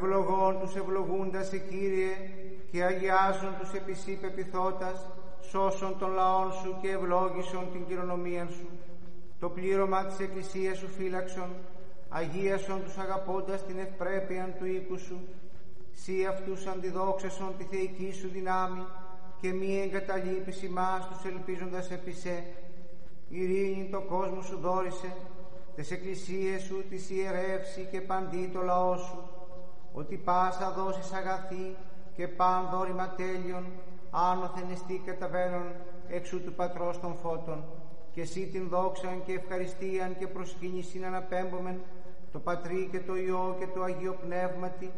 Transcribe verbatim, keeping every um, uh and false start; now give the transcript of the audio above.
ευλογών τους ευλογούντας σε Κύριε, και αγιάζουν τους επισή πεπιθώτας, σώσον των λαών σου και ευλόγησον την κληρονομία σου. Το πλήρωμα της Εκκλησίας σου φύλαξον, αγίασον τους αγαπώντας την ευπρέπειαν του οίκου σου. Σύ αυτούς αντιδόξασον τη θεϊκή σου δυνάμει, και μη εγκαταλείπεις ημάς τους ελπίζοντας επισέ. Ειρήνη το κόσμο σου δόρισε, τες εκκλησίες σου της ιερεύσει και παντί το λαό σου, ότι πάσα δώσεις αγαθή και παν δόρημα τέλειον, άνωθεν εστί καταβαίνον εξού του Πατρός των φώτων, και εσύ την δόξαν και ευχαριστίαν και προσκύνησιν αναπέμπομεν, το Πατρί και το Υιό και το Αγίο Πνεύματι,